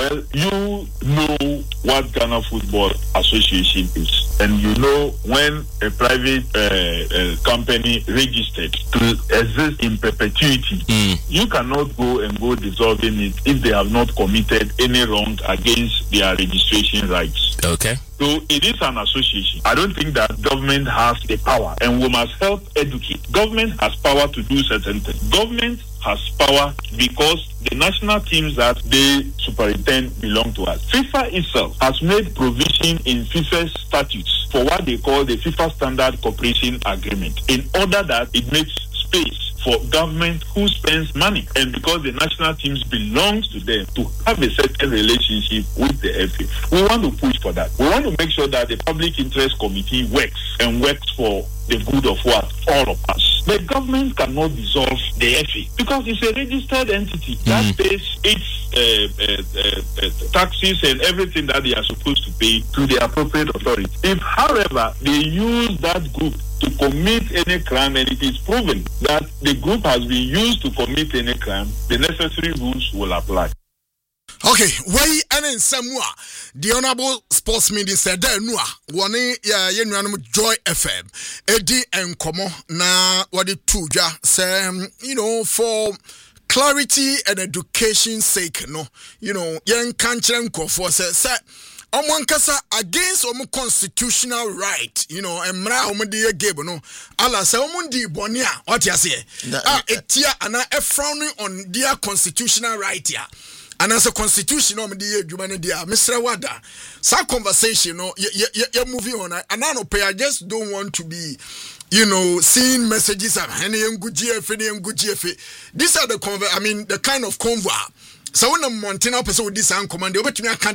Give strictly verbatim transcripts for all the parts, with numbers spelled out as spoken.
Well, you know what Ghana Football Association is, and you know when a private uh, uh, company registered to exist in perpetuity, mm. you cannot go and go dissolving it if they have not committed any wrong against their registration rights. Okay. So it is an association. I don't think that government has the power, and we must help educate. Government has power to do certain things. Government has power because the national teams that they superintend belong to us. FIFA itself has made provision in FIFA's statutes for what they call the FIFA Standard Cooperation Agreement, in order that it makes space for government who spends money, and because the national teams belongs to them, to have a certain relationship with the F A. We want to push for that. We want to make sure that the Public Interest Committee works and works for the good of what? All of us. The government cannot dissolve the F A because it's a registered entity mm. that pays its uh, uh, uh, taxes and everything that they are supposed to pay to the appropriate authority. If, however, they use that group to commit any crime, and it is proven that the group has been used to commit any crime, the necessary rules will apply. Okay, why and in Samoa, the Honorable Sports Minister there no one ya yenuanum Joy F M, Eddie and Komo na what the tuja say, you know, for clarity and education sake, no, you know, yen kanchenko for say say Omonkasa against omo constitutional right, you know, and mra omo de gebe no. Allah say omo di bonia, what you say? Ah, etia ana e frowning on their constitutional right here. And as a constitution, no, the humanity, Mister Wada, some conversation, no, you're moving on. And I know, I just don't want to be, you know, seeing messages of any good G F, any good G F. These are the convo. I mean, the kind of convo. So when a Montana person with this command, they bet me I can't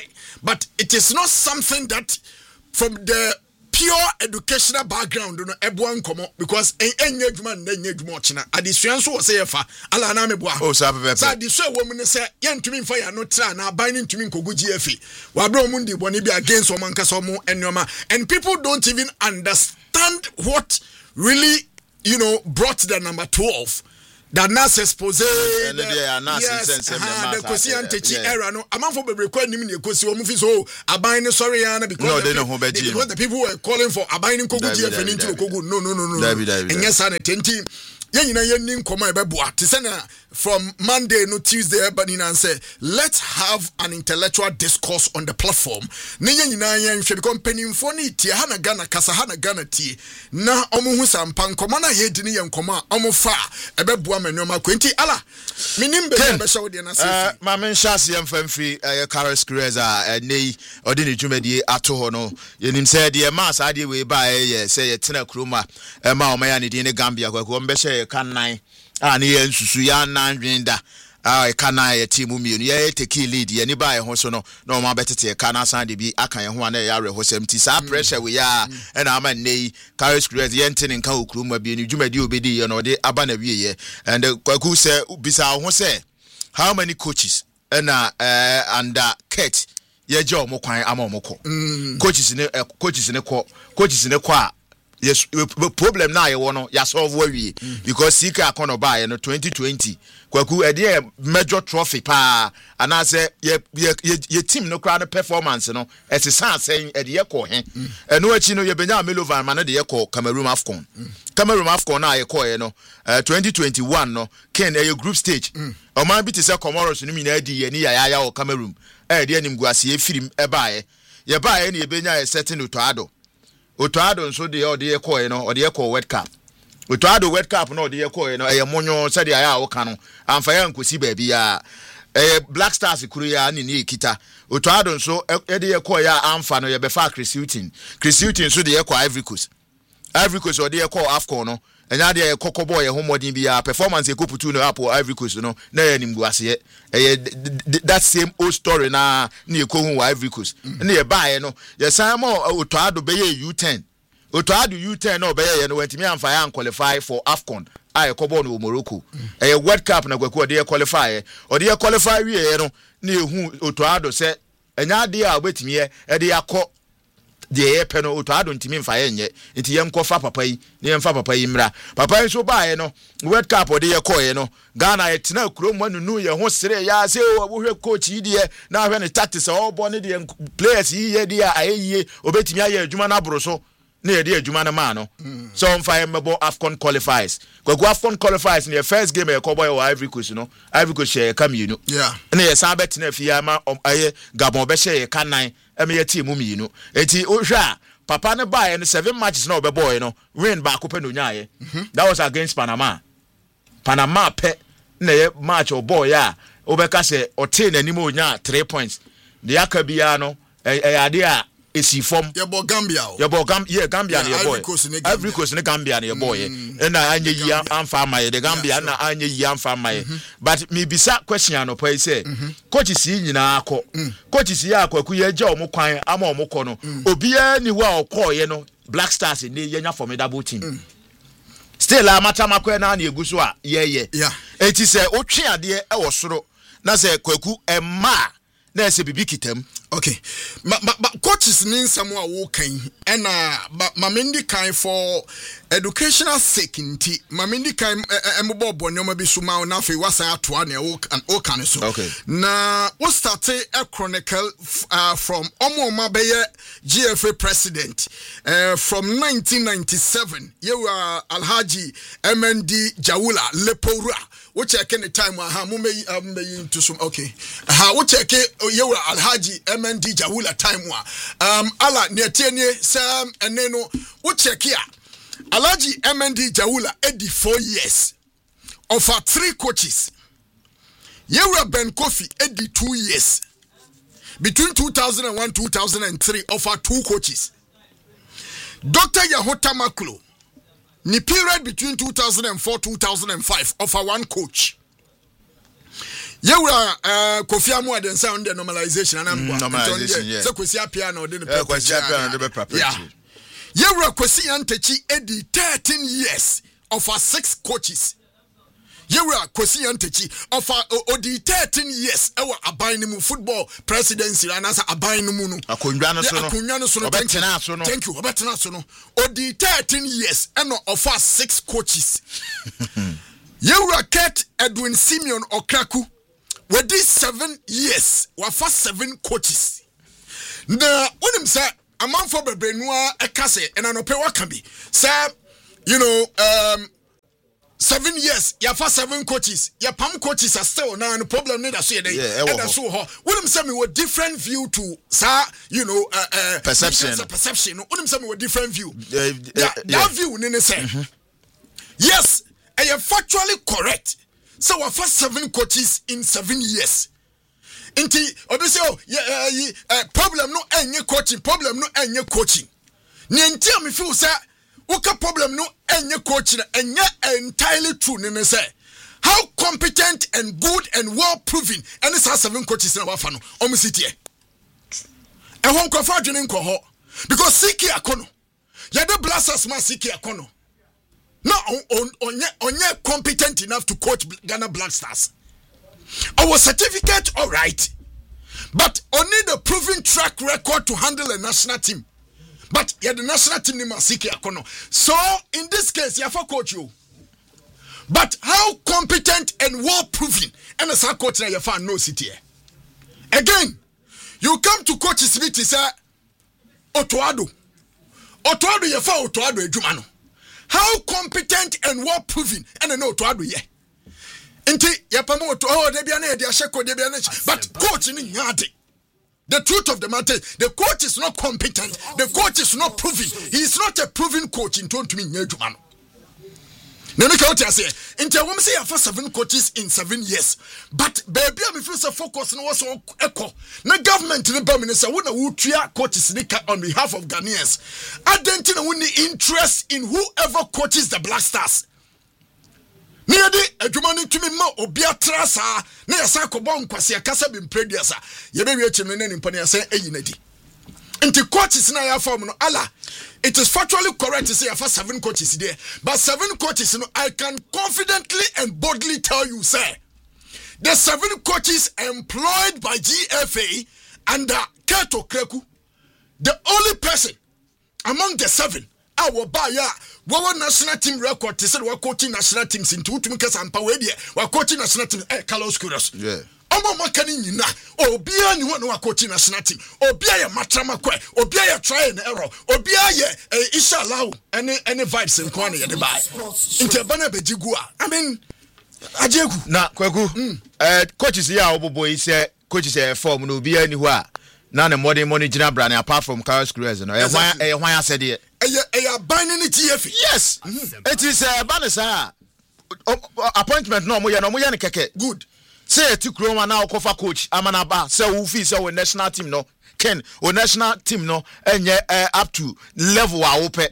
but it is not something that from the pure educational background, you know, everyone come up because any man then you much na. Addition so say fa ala na me boa. Oh, so so the so woman say yen to me fire no try na binding to me ko go G F. Wa bro mundi boni be against woman kasa mo enoma, and people don't even understand what really, you know, brought the number twelve. The nurse expose and the yes, the Kosian teaching era no amount for be recording him the Kosi omu fi so abine sorry ana because no, they know who be because the people were calling for abine kogu G F N into kogu no no no no and yes ana twenty yen yina yen nin koma e be boa te say na from Monday no Tuesday ebani na say let's have an intellectual discourse on the platform ne yen yina yen hwe because penimfo ni tie ha na Ghana kasa ha na Ghana tie na omo hu sampa nkoma na ye di ne yen nkoma omo fa e be boa manoma kwenti ala minim be be hwe de na say eh ma men shase yem famfri eh Carlos Creza eh nei odi ne dwumadi ato ho no yenim say de ma sa de we ba eh say ye tena kroma eh ma o ma ya ne di ne Gambia kwa ko mbe hwe kan nine ah ne ye nsusu ya nan dwenda ah e kana ye team mienu ye take lead ye ni ba ye ho so no na o ma betete kana san de bi aka ye ho na ye are ho semti sa pressure we ya e na ama nei Carlos Cruz ye ntene nka okuru ma bi ni dwumadi obedi ye no de aba na wie ye and kwaku say bisa ho say how many coaches na eh under Kate ye je o mo kwan ama o mo ko coaches ne coaches ne ko coaches ne ko a yes problem na ye wo no ya solve we because sika akono ba ye no twenty twenty kwaku e dey major trophy pa ana say ye ye team no crowd performance no esesa asen e dey ko he eno achi no ye benya Melovan ma no dey ko Cameroon Afcon Cameroon Afcon na ye ko ye no twenty twenty-one no Ken e group stage o man bi te say Comoros no mi na di ye ni ya ya o Cameroon e dey anim guase e firim e ba ye ye ba ye na ye benya e setting Otoado Otoado nso de o de ekọ no o de ekọ World Cup Otoado World Cup no o de ekọ no eye monyo se de aya woka no amfa ya nkosi ba bia eh Black Stars kuru ya ni ni ekita Otoado nso e de ekọ ya amfa no ye be fa Chris Hilton Chris Hilton nso de ekọ Ivory Coast Ivory Coast o de ekọ Afcon no enya de ekọ boy ho modin bia performance ekoputu no apo Ivory Coast no na ya nim guase eh that same old story na na ekohu wa Ivory Coast na ye baaye no ye san mo Otoado be ye U ten Otoado U ten no be ye no wantimi amfa ya qualify for Afcon ai ekobo no Morocco eh World Cup na gwaku de qualify o de qualify wie no na ehu Otoado se enya de a obetimi e de yakọ de ye pe no Otoado ntimi mfa ye nye nti ye nkofa papa yi ne ye mfa papa yi mra papa yi so ba ye no World Cup ode ye ko ye no Ghana ye tena kuro mu nunu ye ho sere ya se wo hwe coach yi de na hwe ne tactics o bo ne de players yi ye de ayeyi obetimi aye adwuma na boro so na ye de adwuma na ma no so mfa ye mebo AFCON qualifiers kwagu AFCON qualifiers ne first game e ko boy wa Ivory Coast no Ivory Coast ye kam yinu yeah na ye sa betena fia ma aye Gabon be she ye kanan eme ye team mu yinu enti o hwa papa ne ba ye no seven matches na obeboy no win ba ko pe no nyaye that was against Panama Panama pe na ye match o boy ya obeka se ote na nimo nya three points de akabia no e ade a esi form ye bo Gambia ye bo Gambia ye Gambia ne boy Every coast ne Gambia ne boy na anye yi amfa amaye de Gambia na anye yi amfa amaye but me bisa question no pay say coach si nyina akọ coach si akọ ku ye gya omo kwan ama omo kọ no obia ni wa okọ ye no Black Stars ne ye nya formidable team still a matamakwa na na eguso a ye ye eti se otwe ade e wo soro na se kwaku emma na ese bibi kitam okay ma ma, ma coaches nin samu a wo kan ena ma mendi kan for educational sake nti ma mendi kan embo bonyo ma bi suma na fe wasa atoa na wo kan o kan so okay na we start a chronicle uh, from omo ma be G F A president uh, from nineteen ninety-seven you were Alhaji M N D Jawula Lepora we check any time ha mu me um into some okay ha we check you were Alhaji M N D Jawula time wa um ala ne tienie sam eneno we check here Alhaji M N D Jawula eighty-four years offer three coaches you were Ben Kofi eighty-two years between two thousand one two thousand three offer two coaches Doctor Yahota Maklo ni period between two thousand four two thousand five offer one coach. Yewura uh, Kofi Amuwa den sound the normalization and mm, normalization yeah. So Kwesi Appiah no den yeah, Kwesi Appiah no be proper. Yeah. Yewura Kwesi Antechi edi thirteen years offer six coaches. Yewura Kwesi Antechi offer odi thirteen years ewa aban mu football presidency anasa aban mu no. Akondwa no so no. Akondwa no so no. Obetena so no. Thank you. Obetena so no. Odi thirteen years eno offer six coaches. Yewura Kurt Edwin Simeon Okraku with these seven years wafa seven coaches. Na unim say among for bebenua ekase enanope wakabi. Say you know um seven years yafa seven coaches ya pam coaches are still now no problem need so dey and so ho wonim say me with different view to sir you know uh, uh perception perception wonim say me with different view uh, uh, that, yeah. that view nene say mm-hmm. Yes I am factually correct so we first seven coaches in seven years inti obi say oh yeah, uh, problem no enye coaching problem no enye coaching ni enti am feel say Waka problem no enye coach na enye entirely true ne say how competent and good and well proven and this has seven coaches na wafa no omo sitie e ho nkofo adwene nkoho because Siki Akono ya the blasters man Siki Akono no onye onye competent enough to coach Ghana Black Stars. Our certificate all right but only the proven track record to handle a national team. But yeah, the national team name is Siki Akono. So in this case, you have a coach you. But how competent and well proven and as a coach you have no city. Again, you come to coach's meeting say Otoado. Otoado you have Otoado ejumano. How competent and well proven and no Otoado ye. Inti ya pamo to oh de bia na de asheko de bia na but coach ni nyade. The truth of the matter, the coach is not competent. The coach is not proven. He is not a proven coach in twenty me nyejuma no. Na me ka say, inti wom say for seven coaches in seven years. But baby am feel say focus no was echo. Na government ni ba minister wo na wo tua coaches ni on behalf of Ghanaians. Adenti na wo ni interest in whoever coaches the Black Stars. Niadi adwumani tumi ma obiatra sa na yasa kobon kwase akasa bi mprediasa ye be wie chimne ne mpani yasa eyi nadi nti coaches na ya form no ala it is factually correct to say I have seven coaches there but seven coaches no I can confidently and boldly tell you sir the seven coaches employed by G F A under Kurt Okraku the only person among the seven our buyer our national team record they said we're coaching national teams into two because I'm power we're coaching national team eh Carlos Queiroz yeah omo makani nyina obia ni won we're coaching national team obia ya matrama kwe obia ya try and error obia ya inshallah any any vibes in kwane ye dey buy inte bana bejigu a I mean ajegu na kwaku eh coaches ya obobo yi say coaches eh form no obia ni ho a na na modern money gina brand apart from Carlos Queiroz no eh hwan eh hwan asede eh eh binding T F yes it is uh, banisa appointment no mo ye no mo ye ne keke good say ti kroma na okofa coach amana ba say wo fi say we national team no ken o national team no enye uh, up to level a wo pe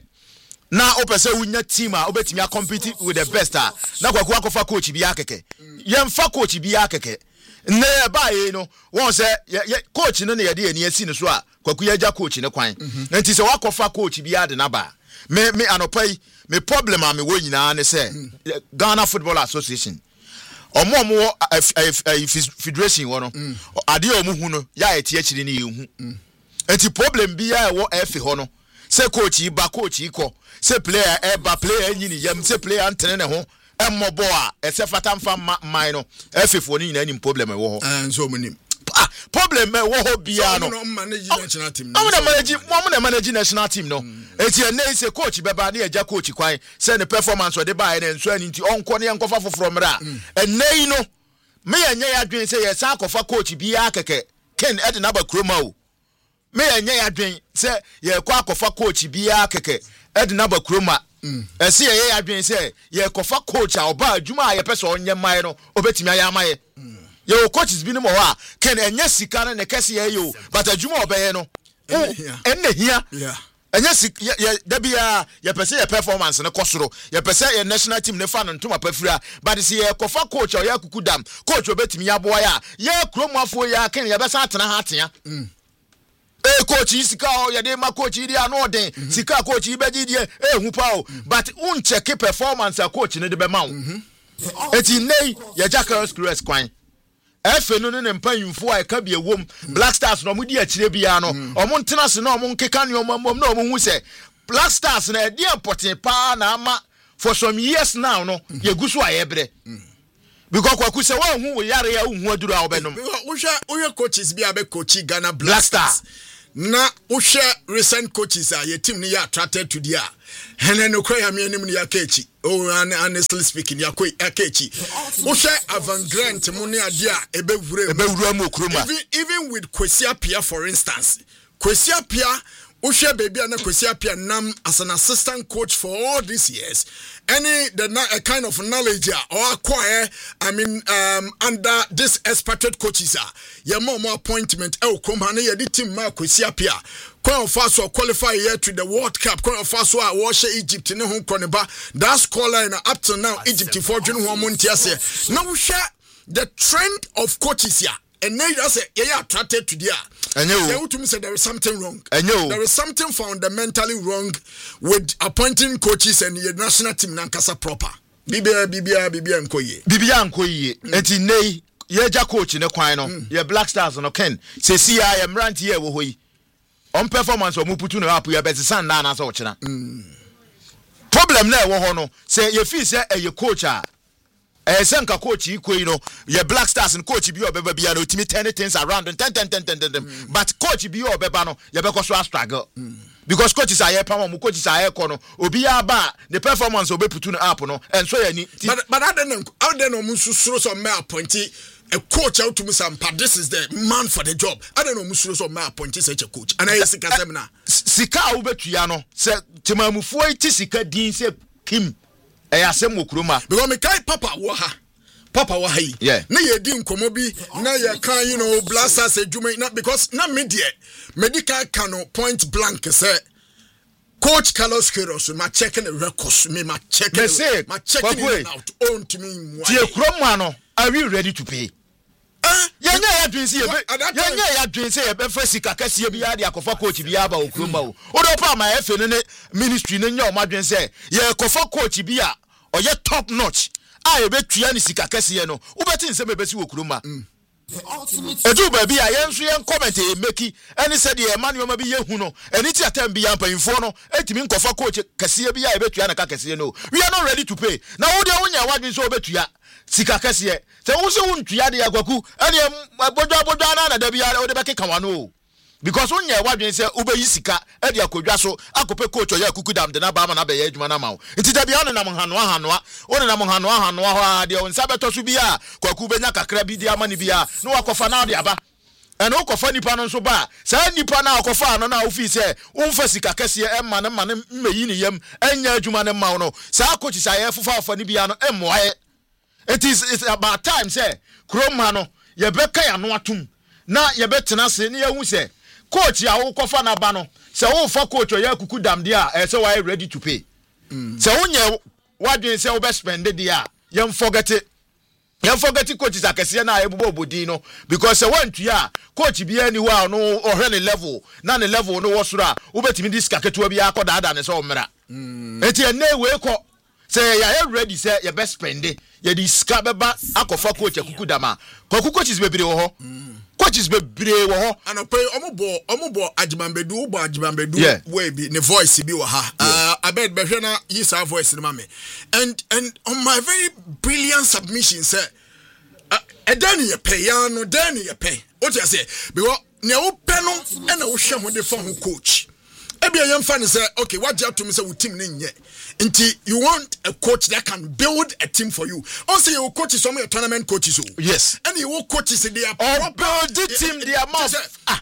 na ope say wunya team a obetimi a compete with the best a na kwaku akofa coach bi akeke ye mfa coach bi akeke ne ba ye no won say coach no na ye de ani asi ne so a kwaku ye ja coach ne kwan nti say wakofa coach bi ade na ba me me anopai me problem a me wo nyina ne say Ghana Football Association omo omo federation wo no ade omo hu no ya ete akiri ne ye hu enti problem bi ya wo efe ho no say coach ba coach iko say player e ba player nyini yam say player antene ne ho emmobo a ese fata mfa man no efefo ni nyina ni problem e wo ho eh so munim ah problem e wo ho bia no no manage national team no no manage mo na manage national team no eti e nei say coach beba na eja coach kwan say the performance we dey buy na nso ani nti onko ne enkofa foforo mra e nei no me ya nya ya dwen say ye sa akofa coach bia keke ken ede na ba kroma o me ya nya ya dwen say ye kwa akofa coach bia keke ede na ba kroma e say ye ya dwen say ye kofa coach a oba adwuma a ye pese onye mai no obetimi aya mai ye coaches bi no mo ha ken enye sika na ne kese ye yo but adwuma obeye no enne hia yeah enya sik ye da bia ye pese ye performance ne kosoro ye pese ye national team ne fa no ntoma pafura but se ye kofa coach o ya kukudam coach obetimi ya boa ya ye kromafo ya ken ye besa atena ha atea eh coach sika o ye de ma coach iri ano den sika coach ibeji die eh hu pa o but un check performance a coach ne de be ma wo eti nei ye Carlos Queiroz kwan efe no ne mpanyimfo a ka bia wom Black Stars no mudi akire bia no omo ntena se no omo nkeka ne omo mom no omo hu se Black Stars na e important pa na ama for some years now no ye gusu ayebre because kwaku se wa hu wo yare ya hu aduru a obenom wo hwa wo coaches bia be coach Ghana Black, Black Stars na wo hwa recent coaches a ye team ne ya attracted to dia hene no kwa ya me anim ne ya kechi oh honestly speaking ya kwa kechi wo hwa Avant Grant mo ne ade a ebe wura ebe wura mo kuruma even even with Kwesi Appiah for instance Kwesi Appiah Ushe baby and Kwesi Appiah nam as an assistant coach for all these years. Any the a kind of knowledge or acquire, I mean, um, under this expatriate coaches are your more appointment. Oh, come on, you did team Mark Kwesi Appiah. Quite fast or qualify here to the World Cup. Quite fast or wash Egypt in the home corner. That's caller up to now Egypt for June one month. Yes, now we share the trend of coaches here. And now that's a yeah attracted to there. And you to me say there is something wrong. And there is something fundamentally wrong with appointing coaches and the national team nankasa proper. Bibia bibia bibia nkoye. Bibia nkoye. Enti nei ye ja coach ne kwan no. Ye Black Stars no ken. Se si I am rant here wo hoyi. On performance o mu putu no apu ye besan na na so chena. Problem na wo ho no. Se ye fi se e ye coach a eh senka coach ikoi no ye Black Stars and coach bi obeba bia no timi ten things around ten ten ten ten ten mm. but coach bi obeba no ye be so struggle mm. because coaches are here pam mo coaches are here kono obi aba the performance obeputu no app no and so ye ni but but I don't know how they no musuro so me appoint a coach out to me some this is the man for the job I don't know musuro so me appoint such a coach and I sika semina sika obetua no se timamufuo iti sika din se kim eh asem okuroma because me kai papa wo ha papa wo ha yi yeah na ye di nkomo bi na ye kan you know blasters adwuma na because na me de medical can point blank say coach Carlos Queiroz ma checking the records me ma checking ma checking it out on to me tie kuroma no are we ready to pay yenya ya dwen se yenya ya dwen se be fa sika kase bi ya de akofa coach bi ya ba okuroma o odo pa ma efe ne ministry ne nya o ma dwen se ye kofa coach bi a oye top notch a ye betua ni sika kase ye no wo beti nse me besi okuroma edu baby a yenso yen comment e meki eni said e man yoma bi yehu no eni ti atam bi yampanfo no etimi nkofa coach kase bi ya ebetua na ka kase no we are not ready to pay na wo de wonya wadwen so obetua sika kase se wo se wontua de agwaku eni bodwa bodwa na na da bi ya wo de bekeka wano because wonya wadwen se obeyi sika e de akodwa so akope coach ya kukudam de na ba ma na be ya adwuma na ma wo nti da bia no na mhanoa hanoa wo na mhanoa hanoa ho de on sabeto so bia kwaku benya kakra bi de amani bia no wakofa na de aba eno kofa nipa no so ba sa nipa na akofa no na ofi se umfa sika kase e ma ne ma ne meyi ne yam enya adwuma ne ma no sa coach sa ye fufa afa ni bia no emmoae. It is it's about time say kroma no ye beka ya no atum na ye betena se ne ye hu se coach ya wo kofa na ba no se wo fa coach ya kuku dam dia e se why ready to pay se wonye wadwen se wo be spend dia ye forget it ye forget coach akese na ebubo obodi no because se wantu ya coach bia ni wa no ohwe ne level na ne level no wo soro a wo betimi diska ketua bia akoda da ne se o mra enti ene we ko se ya ready se ye be spend ye diska beba akofa coach kuku dama ko coaches bebre wo ho coaches bebre wo ho anope omobo omobo Ajimambedu bo Ajimambedu we bi ne voice bi wo ha uh abed behwe na yisa voice ne mame and and on my very brilliant submission say edani ye pay ya no dani ye pay what you say because ne wo pay no e na wo hwe ho de fa ho coach ebia yem fa ne say okay what you to me say wo team ne nye nti you want a coach that can build a team for you. Also, your coach is some of your tournament coaches. Yes. And your coaches, they are or build the team, they are more. Ah,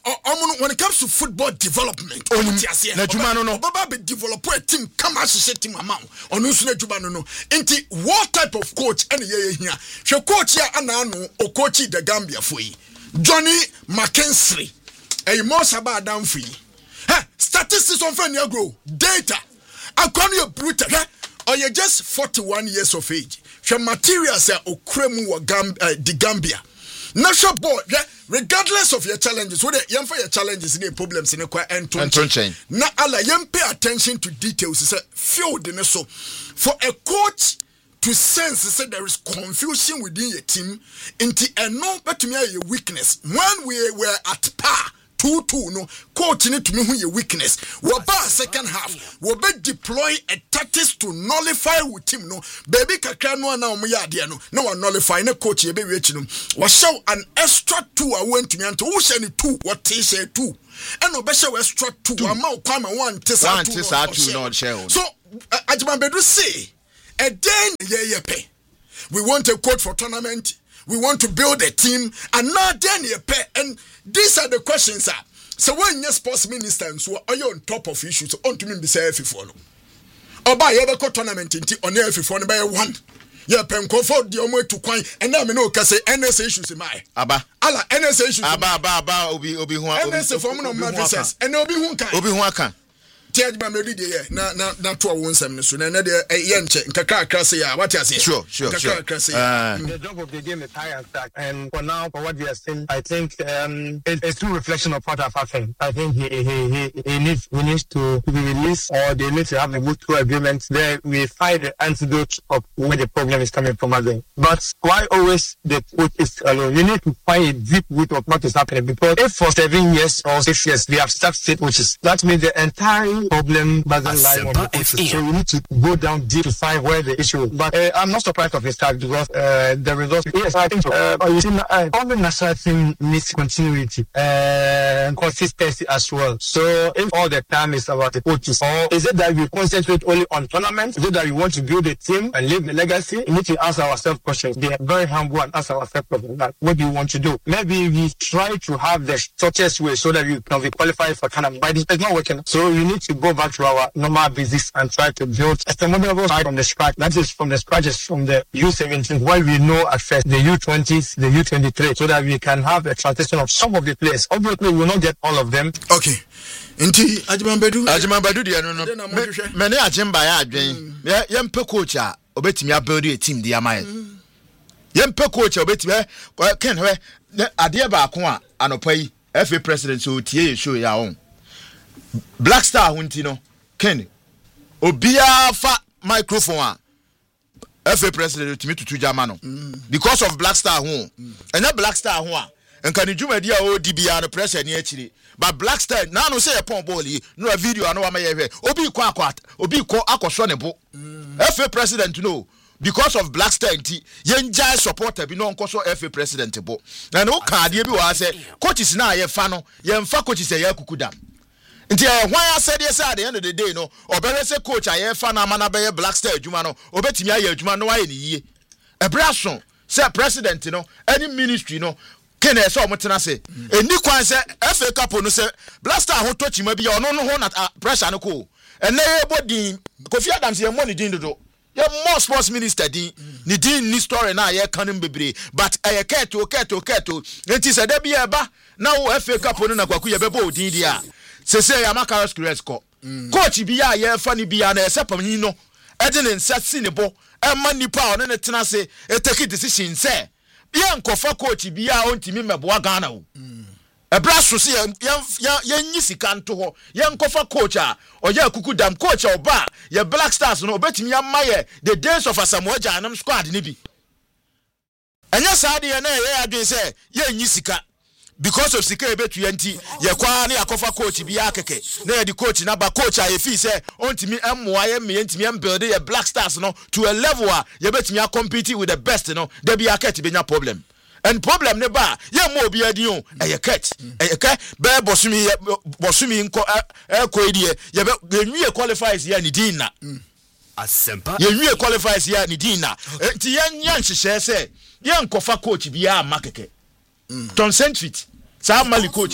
when it comes to football development, oh, na jumano no. Baba be develop a team, come as a team amount. On no sune jumano no. Nti what type of coach any ye here? Your coach here anano or coach the Gambia for you. Johnny McKinstry. A more sabah down for you. Huh? Statistics on fan grow data. I call you brutal, or you're just forty-one years of age. Your materials are okremu wa the Gambia. National board, regardless of your challenges, whether you for your challenges in the problems in the quiet and chain. Now, Allah, you pay attention to details. It's a field in so for a coach to sense that there is confusion within your team, into a no but to me a weakness. When we were at par. Two two no coach need to me who your weakness. We ba second half. We be deploy a tactics to nullify with him no. Baby kakra no na omo ya ade no. No one nullify na coach ye be reach no. We show an extra two I went to me and who say two what they say two. And no be show extra two. Ama o kwama one tisa two. One tisa two no share. So Ajimambedu say a den ye ye pay. We want a coach for tournament. We want to build a team, and now then you pay. And these are the questions, sir. So when your sports minister and so are you on top of issues? On to me be say if you follow. Or by your tournament in on if you follow by one. Yeah, pen comfort the omo to coin, and now me know can say N S A issues in my. Aba. Allah N S A issues. Aba aba aba obi obi hu. N S A form no matters. And obi hu kan. Obi hu aka. Ajimambedu de na na na to awon sam ne so na na de ye nche nkaka akra say ya what you say sure sure sure akra say the job of the game is high and stack, and for now for what we are seeing I think um it, it's true reflection of what have happened. I think he he he, he needs we need to be released, or they need to have a mutual agreement. There we find the antidote of where the problem is coming from again. But why always the coach is alone? You need to find a deep root of what is happening, because if for seven years or six years we have stuck state coaches, that means the entire problem doesn't lie on the coaches. So we need to go down deep to find where the issue is. But uh, I'm not surprised of his start, because uh, the results. Yes, I think so. Uh, you see, uh, all the national team needs continuity and consistency as well. So if all the time is about the coaches, or is it that we concentrate only on tournaments? Is it that we want to build a team and leave the legacy? We need to ask ourselves questions. They are very humble and ask ourselves questions. Like, what do you want to do? Maybe we try to have the shortest way so that we can be qualified for tournament, but it's not working. So you need to go back to our normal basics and try to build a sustainable side from the scratch. That is from the scratch, is from the U seventeen, while we know at first the U twenties, the U twenty-three, so that we can have a transition of some of the players. Obviously, we will not get all of them. Okay. Inti Ajimambedu Ajimambedu dia no no me ne Ajimba ya adwen ye mpe coach a obetimi abuild a team dia mai ye mpe coach a obetimi ken he ade ba ko a anopa yi F A president so tie show ya on Black Star hunti no ken obia fa microphone a F A president to me to two Jamano because of Black Star home and that Black Star home and can you media o D B R the pressure near Chile but Black Star now no say a pon boli no a video I know I may obi kwa kwa obi ko akosonebo F A president to know because of Black Star nti yenja supporter bi no nkoso F A president bo na no card ye bi wa say coaches na ye fa no ye mfa coaches ye akukudam nti eh why I said yes at the end of the day no obere say coach aye fa na mana be Black Star adwuma no obetimi aye adwuma no aye ni yie ebraso say president no any ministry no kene say omotena say eni kwan say F A Cup no say Black Star ho tochima bi ono no ho na pressure no ko ene ye bodin Kofi Adams ye money din do ye more sports minister din ni din ni story na ye kanim bebre but aye keto keto keto enti say da bi e ba na wo F A Cup no na kwaku ye bebo odin dia se se ya Carlos Queiroz ko coach bi ya ye fa ni bi ya na esepam ni no e de ne nsa si ne bo e ma nipa o ne tena se e take decision say ye nkofa coach bi ya ontimi meboa Ghana o e bra so se ye ye nyi sika nto ho ye nkofa coach a oya akuku dam coach oba ye Black Stars no obetimi ya maye the days of Asamoah Gyanam squad ni bi enya saade ye na ye adwen say ye nyi sika because of sika ebetu yanti ye kwa na yakofa coach bi akeke na ye di coach na ba coach a ye fi say ontimi emmoa ye me ntimi em build ye Black Stars no to a level a ye betimi a compete with the best no there be akete benya problem and problem ne ba ye mo obi adi o e ye ket e ye ke be bosumi bosumi nko e ko edie ye be nwie qualifies ye ni din na asempa ye nwie qualifies ye ni din na ti ye nyan hyehyɛ say ye nkofa coach bi a makeke Tom Saintfit sa mali coach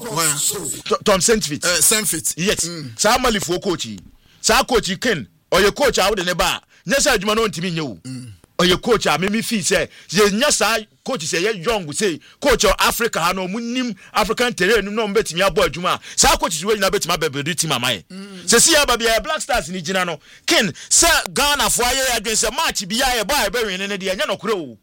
Tom Saintfit eh Saintfit yes sa mali fo coach sa coach Ken oye coach a wo de ne ba nya sa adwuma no ntimi nyewu oye coach a memi fi say ye nya sa coach say ye young say coach of Africa ha no munim African terrain no mbetimi abo adwuma sa coach we nyina betimi abebedi team amaye se si aba bia Black Stars ni gina no Ken sa Ghana fo aye adwen say match bia ye ba e be win ne de nya no kure o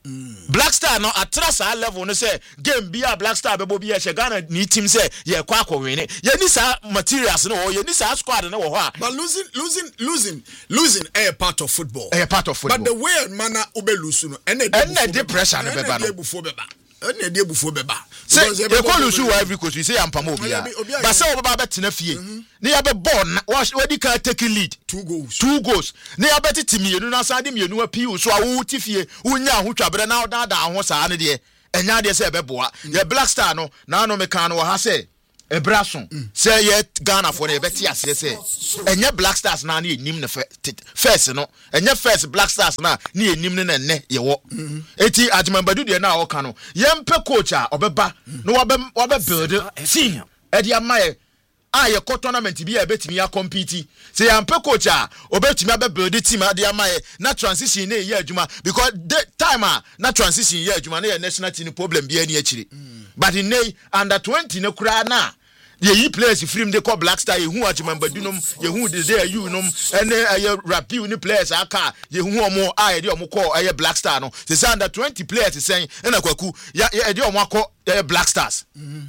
Black Star no atrasa level no say game bia Black Star bebo bia che Ghana ni team say ye kwa kwa win ye ni sa materials no ye ni sa squad no wo ho but losing losing losing losing a part of football a part of football but the way manner obe lose no and the pressure no beba no before beba and dey before beba say ye call lose every coach we say ampama obia but say obaba betena fie ne ya be ball wadi ka take lead two goals two goals ne ya beti mienu na sade mienu api so awu ti fie unya ho twabre na da da ho saa ne de enya de say be boa ye Black Star no na no me kan no ha say ebrason say ye Ghana for ne beti ase say enya Black Stars na na enim ne first no enya first Black Stars na na enim ne ne ye wo eti adjumambadu de na wo kan no ye mpe coach a obeba no wabe wabe build team e de amaye a ye ko tournament bi e betimi ya compete say ya mpe coach a obetimi abe build team a de amaye na transition na ye adwuma because the time a na transition ye adwuma na ye national team problem bi ani akire but in nay under twenty ne kura na ye yi players free de call Black Star ye hu adjumambadu nom ye hu de dey you nom ene aye rapiu ni players aka ye hu omo a ye de omo call aye Black Star no say under twenty players sen na kwaku ya ye de omo akọ Black Stars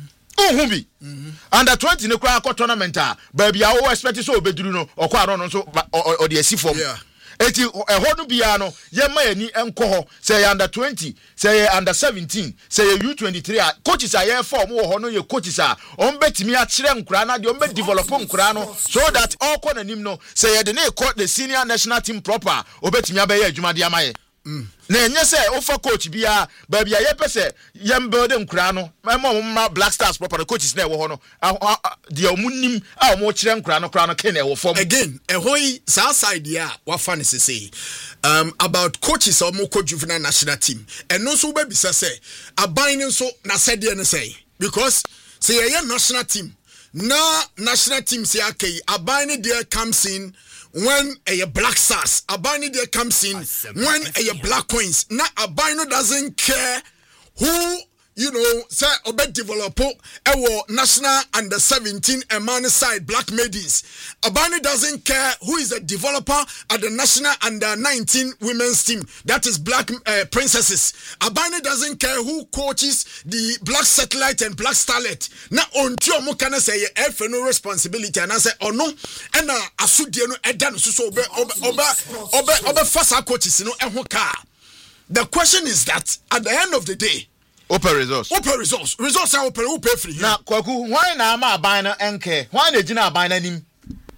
mhm bi under twenty ne kura akọ tournament a baby a wo expect so obeduru no okọ aro no so o de asi form eti ehọ no bia no ye ma yani enko ho say under twenty say under seventeen say U twenty-three a coaches a ye form wo ho no ye coaches a on betimi a kire nkura na de on be develop nkura no so that all ko nanim no say ye de na call the senior national team proper obetimi abaye adwuma de amaye na enye say ofa coach bia ba bia ye pese ye build nkura no ma Black Stars proper coaches na e wo ho no de omunim a omo kire nkura no kura no ken e wo form again e hoyi sa side ya wa fan say um about coaches omo coach juvenile national team and no so be bisa say aban so na said ye no say because say ye national team na national team say okay aban there comes in when a Black Stars Abani there comes in when a Black Coins now Abani doesn't care who you know, say obe develop our national under seventeen and man side black maidens. Abani doesn't care who is the developer at the national under nineteen women's team. That is black uh, princesses. Abani doesn't care who coaches the black satellite and black starlet. Na onti omo kana say F no responsibility and I say oh no and uh, asudie no eda no so obe obe obe obe obe fasa coaches no ehwo ka. The question is that at the end of the day, open results. Open results. Results are open. Open free. Now, Kwaku, why na ma aban na enke? Why na jina aban na nim?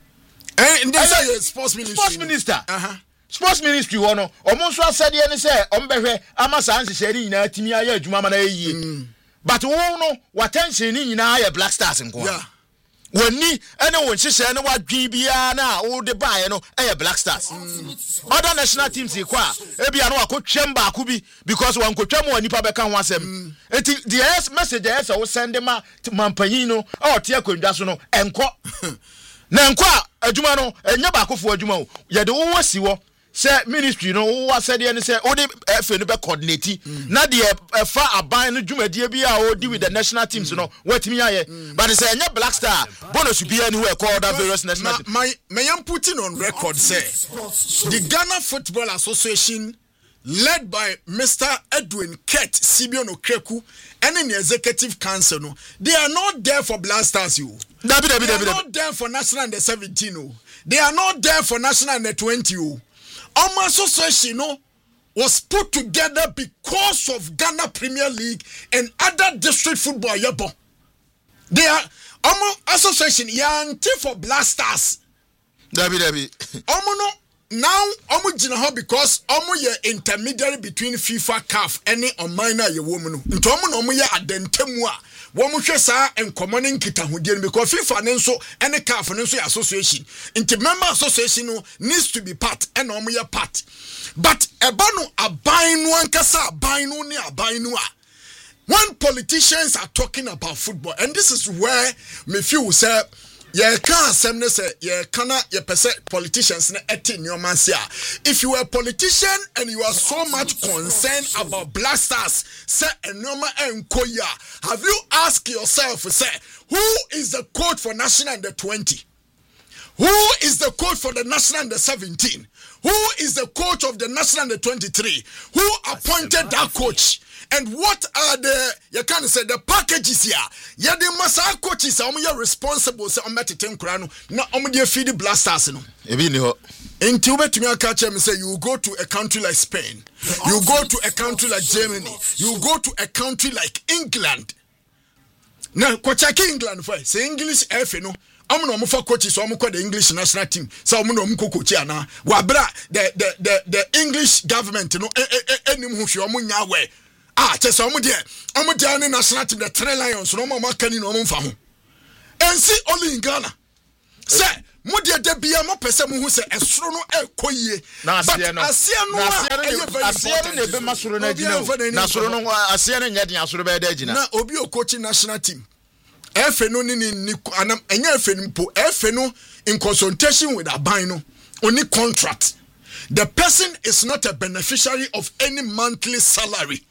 And they say sports ministry. Sports minister. Uh-huh. Sports ministry one no. Omo so said ye ne say ombehwe ama sa ansese ni nyina timi aye adwuma ma na yiye. But wo no watension ni nyina aye Black Stars nko. Yeah. Woni ene won hihye ne wadwen bia na wo de bae no eh Black Stars mm. Other national teams e kwa e bia no akotwem ba ko bi because wan kotwem woni pa beka ho asem enti the message is wo send ma mampanyin no o te akondwa so no enko na enko adwuma no enya ba akofo adwuma o ye de wo wasi wo say ministry no wo said ye ne say o de F A no be coordinate na de fa aban no dwumadie bia o di with the national teams no watimi aye but say enya Black Star bonus bia anywhere called that various national teams. My my am putting on record say the Ghana Football Association led by Mister Edwin Kett Simeon Okreku and in the executive council no they are not there for Black Stars you they are not there for national under seventeen oh. They are not there for national under twenty oh. Our association no, was put together because of Ghana Premier League and other district football. Yabo. They are our association yanti for Black Stars. Dabi dabi. Omo no now omo jina ho because omo ye intermediary between FIFA C A F any on minor ye woman no. Nto omo no omo ye adentemu a womo hwe sa enkomo ne nkitahudie because FIFA ne nso any C A F ne nso ye association. Nti member association no needs to be part and omo ye part. But eba no aban no ankasa aban no ne aban no a when politicians are talking about football, and this is where me feel say ye can asem ne say ye kana ye pese politicians ne eti nyoman say if you are a politician and you are so much concerned about Black Stars say enoma enkoya, have you asked yourself say who is the coach for national under twenty? Who is the coach for the national under seventeen? Who is the coach of the national under twenty-three? Who appointed that coach? And what are the, you can say, the packages here? Yeah, the massa coaches are only responsible, so I'm at the ten crown, not only feed the Black Stars. No, until to me, catch him and say, you go to a country like Spain, you go to a country like Germany, you go to a country like England. Now, coach England for say English F, you know. I'm no for coaches, so I'm called the English national team. So I'm no coach na. Wabra the the the the English government, you know, any who show munya way. Ah, just I'm there. I'm there in national team, the Three Lions, no more can you know from. And see only in Ghana. Say, Mudia de Bia mo person who say Esro no e koye. But Asia no Asia no be masuro na jina. Na soro no Asia no nya dia soro be da jina. Na obi o coaching national team. F no ni ni anam enya F no po F no in consultation with Abino only contract. The person is not a beneficiary of any monthly salary.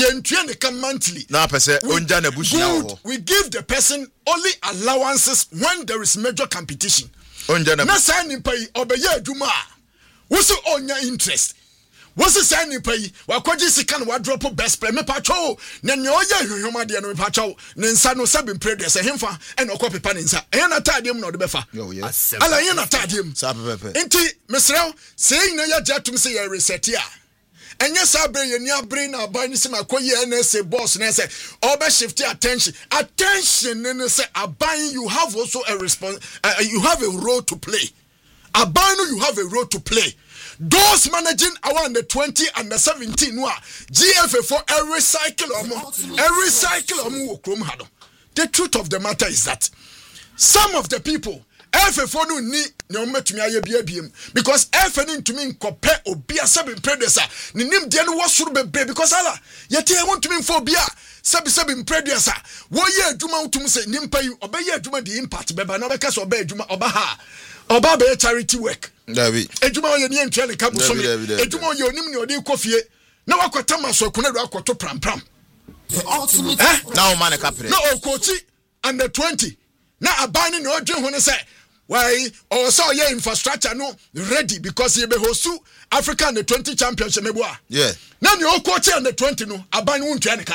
Monthly. Na pese onja na bushia. We give the person only allowances when there is major competition. Onja na. Na say ni pay obeye adwuma. Wo so onya interest. What's the sign pay? Wakwaji sikan wa drop best play me pacho. Na nye oye hwehwoma de no me pacho. Ne nsa no sabe prede se hemfa e na okwa pepa ne nsa. E na tadem na odebefa. Yo yes. Ala ye na tadem. Sa pepe. Enti mesrew sei na ya jatum se ye reset ya. Enye sabre ye ni abre na aban se makoye na se boss na se obe shift attention. Attention ne se aban you have also a response uh, you have a role to play. Aban you have a role to play. Those managing around the twenty and the seventeen wa G F A for every cycle or more, every cycle or more. The truth of the matter is that some of the people F A for no need no met me because F A to me compare or be a seven predecessor. Ni nim dia no was should be because Allah yet I want to mean for bia sabi sabi predecessor. Wo ye adwuma to say nimpa you obey adwuma the impact beba na beka so obey adwuma obaha oba be charity work. David. Ejuma ye ni entwe ne ka bo so me. Ejuma ye onim ne odi kofie. Na wakota maso ko na do akoto pram pram. The ultimate. Eh? Now man capre. No coach under twenty. Now abandon no dream when say why also your infrastructure no ready because you be host Africa under twenty championship meboa. Yeah. Now you coach under twenty no abandon won't twanika.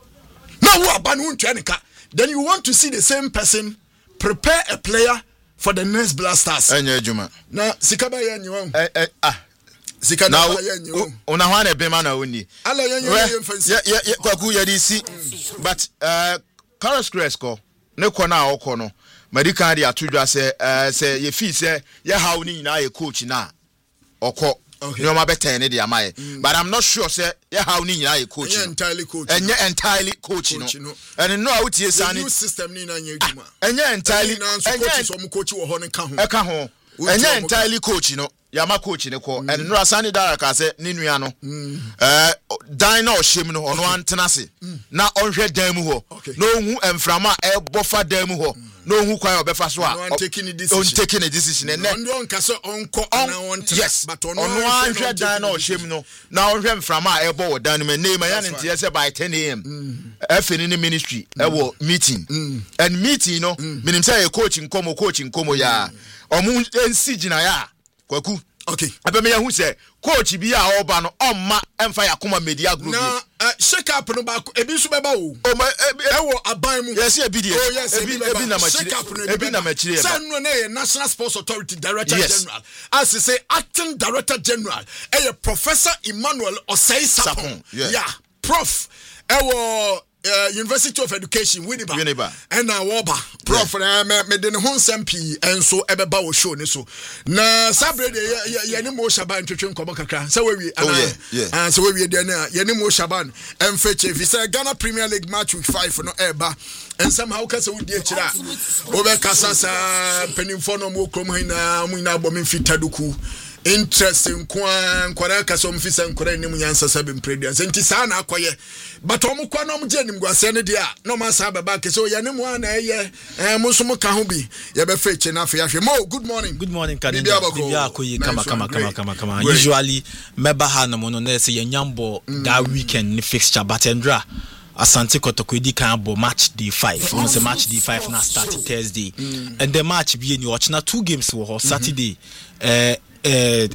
Now who abandon won't twanika. Then you want to see the same person prepare a player for the next Blasters. Enye Juma. Na sikaba ye nyi Eh eh ah. Sika na ye nyi wo. Una hwane be ma na oni. Ala ye nyi ye fancy. Yeah yeah kwaku ye di si. But uh Carlos Cresco ne ko na okọ no. Medical dey atudwa say eh say ye fi say ye how ni na ye coach na okọ. Okay. You know my better ne dey amaye. But I'm not sure say ye how ni na ye coach. Enye entirely coach. Enye entirely coach no. And no out here say new system ni na nye djuma. Enye entirely enye so mo coach wo ho ne ka ho. E ka ho. Enye entirely coach no. Yama coach ne ko. And no asani dara ka say ni nua no. Eh dan na o hyem no ono antena se. Na onhwe dan mu ho. No hu emframa e bofa dan mu ho. No who quite obefa so a on taking a decision. On taking a decision. And then on kase onko na on yes, but on one hundred dan no shame no. Now on hwem from a ebo dan me name yan ntia say by ten a m. F in the ministry e wo meeting. And meeting no minim say e coaching komo coaching komo ya. Omu ensi gina ya. Kwaku. Okay. Abeme ya hu say coach bi a oba no omma emfa yakoma media group. Na shake up no ba ebi so beba o. O ma e wo aban mu. Yes, ebi die. Oh yes, ebi ebi na machire. Ebi na machire. Say no na National Sports Authority Director yes. General. As he say acting Director General, eh Professor Emmanuel Osei Sapon. Yeah. yeah. Prof. E wo Uh, University of Education Winneba and now Waba Prof na me me de ho nsam pi enso ebeba wo show ni so na sabre de ye ne mo shaban twetwe nkomo kakra say we ana and so we de na ye ne mo shaban emfeche fi say Ghana Premier League match week five no eba and somehow kasa we die kira obe kasa sa penimfo no mo krom hina mo ina bom fitaduku interesting kwan kwara kasa om fisa nkora nim nyansa sabe mpredian senti sa na akoye but om kwa no mje nim gwase ne dia no ma sa baba kese o ya nim ana eye eh mo so mo ka ho bi ye be feche na fe ahwe mo good morning good morning Kadenda bibia akoye kama kama kama kama kama usually meba ha no no na say yanyambo that weekend ni fixture batendra Asante Kotoko di kan bo match day five. On say match day five na start Thursday. Mm. And the match be you watch na two games wo mm-hmm. Saturday. Uh uh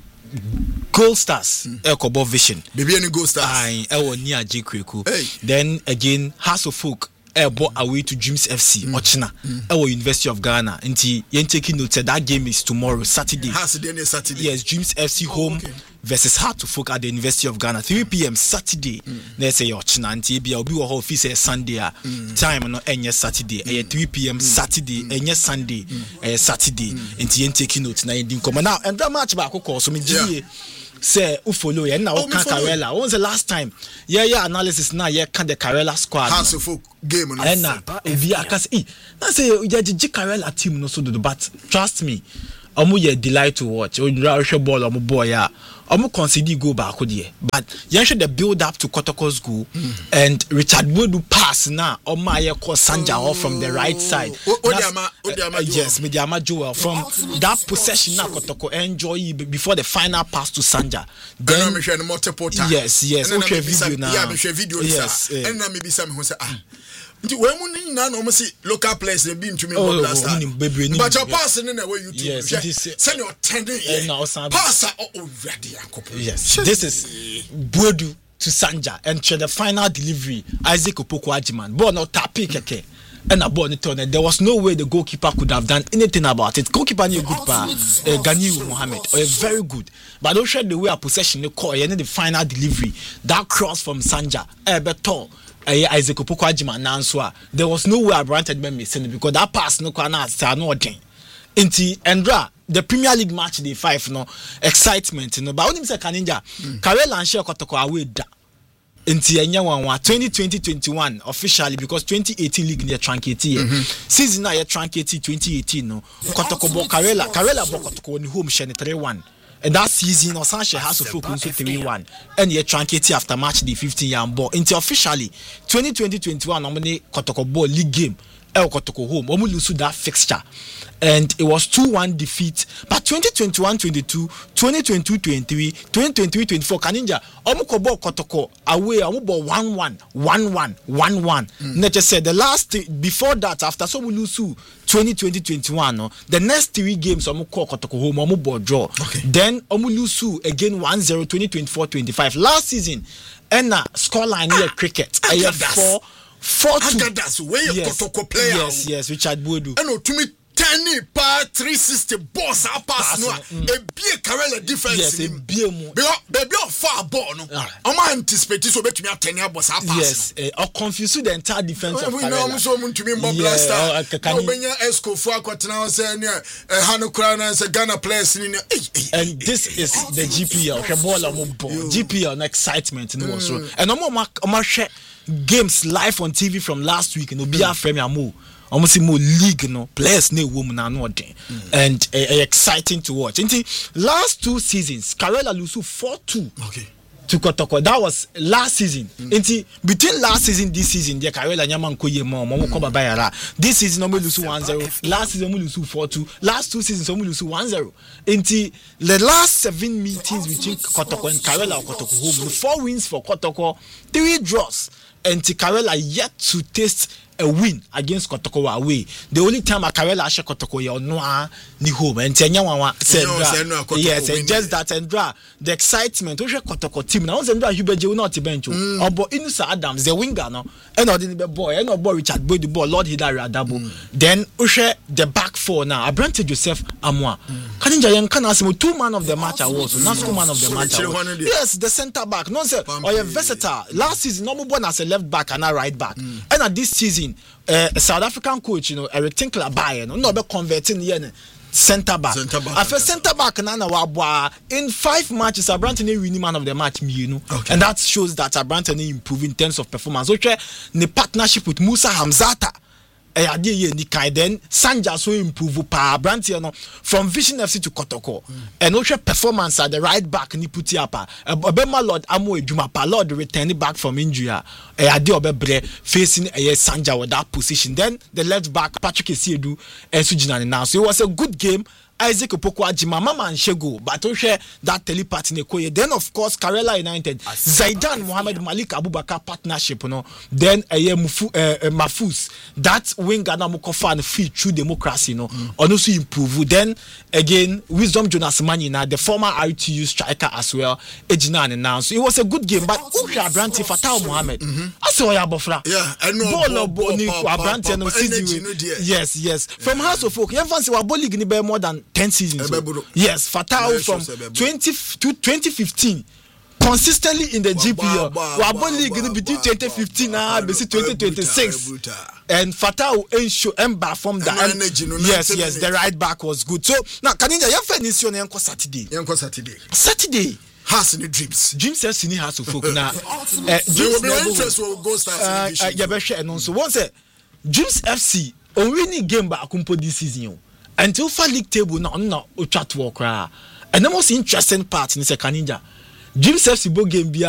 Gold Stars mm. Ekobo Vision. Baby any Gold Stars. Ai e wo ni aje kweku. Then again House of Folk Ebo away to Dreams F C mm. Ochina mm. Ewo University of Ghana. Nti yen taking note that game is tomorrow Saturday. Saturday Saturday. Yes, Dreams F C home. Oh, okay. Versus Heart to Folk at the University of Ghana three p.m. Saturday. They say Ochina nti bia obi wo ho office Sunday a time no enye Saturday e three p.m. Saturday enye Sunday e Saturday nti yen take note na yin come now and that match back ko so me gi say u follow ye na o kan Karela when was the last time yeah yeah analysis na ye kan the Karela squad House of Folk game no and na obi akas e na say you ji Karela team no so do but trust me omo ye delight to watch o nra hwe ball omo boy ya omo concede go back there but yen should the build up to Kotoko's goal mm. and Richard Bodu pass na omo aye call Sanja off from the right side Odiama Odiama uh, yes Mediama Joel from that possession na Kotoko enjoy before the final pass to Sanja then me share multiple times yes yes okay video na yeah me share video yes and na me be some who say ah nti we mu ni na no mo si local players dey be ntumi go Blaster but your pass in na way you yes send your tender pass oh ready akop yes this is Bodu to Sanja and to the final delivery Isaac Opoku Ajiman ball no tapi keke and a ball no turn there was no way the goalkeeper could have done anything about it goalkeeper ni good pa uh, Ganiu Mohammed or very good but don't share the way a possession the call and the final delivery that cross from Sanja eh beto Isaac Opoku Ajiman na nso a there was no way I granted me missing because that pass no kwana asa no odin nti Endra the Premier League match day five no excitement no but only say Kaninja Karela and share Kotoko away da nti enya one twenty twenty twenty-one officially because twenty eighteen league near truncate mm-hmm. season na ye truncate twenty eighteen no Kotoko bo Karela Karela bo Kotoko ni home share three one. And that season, Osanshe has to focus on three one. And you're truncate after match the fifteen year ball. Until officially, twenty twenty twenty-one, nominate Kotoko Ball League game. El Kotoko home. Omu lose that fixture. And it was two one defeat. But twenty twenty-one twenty-two, twenty twenty-two twenty-three, twenty twenty-three twenty-four, Kaninja, Omu Kobo Kotoko away, Omu bo one one, one one, one one. Nature said the last, before that, after Somu Lusu twenty twenty twenty-one, no, the next three games, Omu Ko Kotoko home, Omu bo draw. Okay. Then Omu Lusu again one zero, twenty twenty-four twenty-five. Last season, and uh, scoreline here cricket. I have four, four two. That's where you Yes, Kotoko player. yes, yes, Richard Bodu. And to me, ten pa three sixty boss a pass no e bie Karela defense. Yes, e bie mu. Because baby of far ball no. I'm anticipate so betumi atenia boss a pass. Yes, eh, or confuse the entire defense of we know Karela. so mun tumi mo blaster. No benya Esco for akotena say ne Hanu Kra na say Ghana players ni. And this is the G P L. Kebola mo ball. G P L, an excitement no was so. And omo ma share games live on T V from last week no be a frame amu. Almost more league, no players, no woman, and no thing, and uh, uh, exciting to watch. Inti last two seasons, Karela lose four two. Okay. To Kotoko. That was last season. Mm. Inti between last season, this season, the Karela Nyaman Koye Mo, Momo Koba Bayara. This season, Omo lose one zero. Last season, Omo lose four two. Last two seasons, Omo lose one zero. Inti the last seven meetings between Kotoko and Karela or Kotoko home, the four wins for Kotoko, three draws, and Karela yet to taste a win against Kotoko away. The only time a Karela ashe Kotoko ya onwa ni home and Tenya Wawa said yes, and just that and dra the excitement we Kotoko team now Zendra Hubeje will not bench or bo Inusa Adams the winger no and the boy and no boy Richard Boy the ball Lord Hidari Adabo then ushe the back four now Abrante Joseph Amwa Kaninja Yan can ask two man of the match awards not two man of the match awards. Yes, the center back no say or a versatile last season no born as a left back and a right back and at this season Uh, South African coach, you know, Eric Tinkler Bayer, no, no, be converting yen center back. Center back. After center back, Nana Wabwa in five matches, Abrante winning man of the match, me, you know, okay. And that shows that Abrante improve in terms of performance. Okay, the partnership with Musa Hamzata. Eh, then Sanja so improve pa Abrante no from Vision F C to Kotoko mm. And also performance at the right back ni puti apa Obema Lord Amo Ejuma pa Lord returning back from injury eh ade obebre facing eh Sanja with that position then the left back Patrick Esiedu and Sujina now so it was a good game. Isaac Opoku Ajima Mama and Shego but to share that telepathy nekoye then of course Karela United Zaidan Mohammed Malik Abubakar partnership no then a uh, Mufu, uh, uh, Mafus that winger na mukofa and free true democracy no mm. Also improve then again Wisdom Jonas Manina the former R T U striker as well Ejina and now so it was a good game but Usha Abrante Fatah Mohammed I saw ya bofra yeah I know ball ball ni Abrante no season yes yes from House of Folk fancy wa ball league ni be more than ten seasons. So. Yes, Fatah from twenty to twenty fifteen consistently in the G P L. Wabon League between twenty fifteen and twenty twenty-six. And Fatah ensure Emba from the end. Yes, yes, the right back was good. So now Kaninja, you finish on Yanko Saturday. Yanko Saturday. Saturday. Has any dreams? Dreams have seen has of folk now. Dreams no interest will go start. Yeah, be share and so once Dreams F C on winning game by Akumpo this season. Until for league table now, no chat walk. And the most interesting part in the Kaninja, Dreams F C bo game be